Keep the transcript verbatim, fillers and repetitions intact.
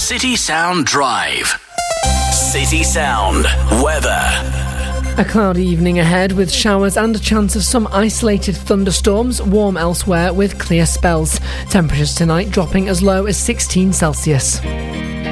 City Sound Drive. City Sound weather. A cloudy evening ahead with showers and a chance of some isolated thunderstorms, warm elsewhere with clear spells. Temperatures tonight dropping as low as sixteen Celsius.